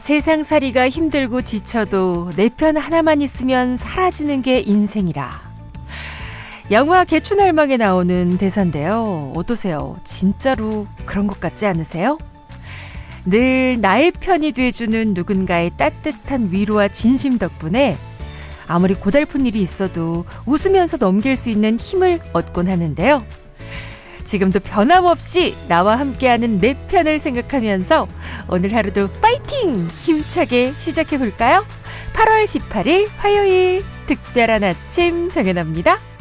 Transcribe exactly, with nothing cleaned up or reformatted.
세상살이가 힘들고 지쳐도 내 편 하나만 있으면 사라지는 게 인생이라. 영화 개춘할망에 나오는 대사인데요. 어떠세요? 진짜로 그런 것 같지 않으세요? 늘 나의 편이 돼주는 누군가의 따뜻한 위로와 진심 덕분에 아무리 고달픈 일이 있어도 웃으면서 넘길 수 있는 힘을 얻곤 하는데요. 지금도 변함없이 나와 함께하는 내 편을 생각하면서 오늘 하루도 파이팅! 힘차게 시작해볼까요? 팔월 십팔일 화요일 특별한 아침 정연아입니다.